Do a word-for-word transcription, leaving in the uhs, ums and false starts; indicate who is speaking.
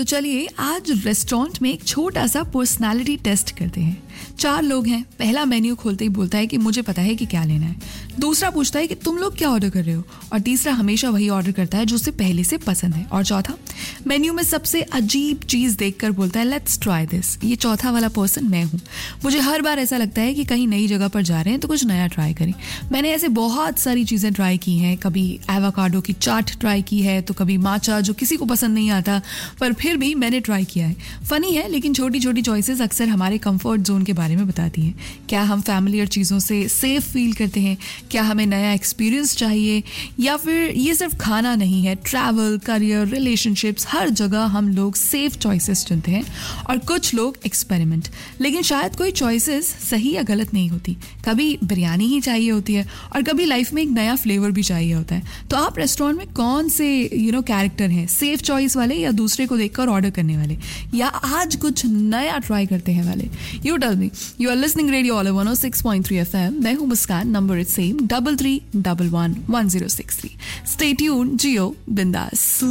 Speaker 1: तो चलिए आज रेस्टोरेंट में एक छोटा सा पर्सनालिटी टेस्ट करते हैं। चार लोग हैं। पहला मेन्यू खोलते ही बोलता है कि मुझे पता है कि क्या लेना है। दूसरा पूछता है कि तुम लोग क्या ऑर्डर कर रहे हो, और तीसरा हमेशा वही ऑर्डर करता है जो उसे पहले से पसंद है। और चौथा मेन्यू में सबसे अजीब चीज देखकर बोलता है लेट्स ट्राई दिस। ये चौथा वाला पर्सन मैं हूँ। मुझे हर बार ऐसा लगता है कि कहीं नई जगह पर जा रहे हैं तो कुछ नया ट्राई करें। मैंने ऐसे बहुत सारी चीजें ट्राई की हैं। कभी एवोकाडो की चाट ट्राई की है, तो कभी माचा जो किसी को पसंद नहीं आता, पर फिर भी मैंने ट्राई किया है। फनी है, लेकिन छोटी छोटी चॉइसेस अक्सर हमारे कंफर्ट जोन के बारे में बताती हैं। क्या हम फैमिलियर चीज़ों से सेफ फील करते हैं? क्या हमें नया एक्सपीरियंस चाहिए, या फिर ये सिर्फ खाना नहीं है, ट्रैवल, करियर, रिलेशनशिप्स, हर जगह हम लोग सेफ चॉइसेस चुनते हैं और कुछ लोग एक्सपेरिमेंट। लेकिन शायद कोई चॉइसेस सही या गलत नहीं होती। कभी बिरयानी ही चाहिए होती है और कभी लाइफ में एक नया फ्लेवर भी चाहिए होता है। तो आप रेस्टोरेंट में कौन से यू नो कैरेक्टर हैं, सेफ चॉइस वाले या दूसरे को देखकर ऑर्डर करने वाले, या आज कुछ नया ट्राई करते हैं वाले? You tell me. You are listening radio all one O six point three F M. मैं हूं मुस्कान। Number is same double three double one one zero six three. Stay tuned, जियो बिंदास।